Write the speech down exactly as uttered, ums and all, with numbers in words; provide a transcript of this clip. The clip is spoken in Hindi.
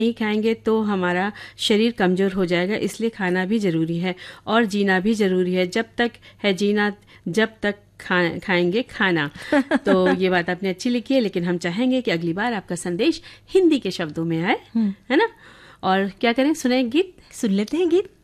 नहीं खाएंगे तो हमारा शरीर कमज़ोर हो जाएगा, इसलिए खाना भी ज़रूरी है और जीना भी ज़रूरी है। जब तक है जीना, जब तक खा खाएंगे खाना। तो ये बात आपने अच्छी लिखी है, लेकिन हम चाहेंगे कि अगली बार आपका संदेश हिंदी के शब्दों में आए, है ना। और क्या करें, सुने गीत, सुन लेते हैं गीत।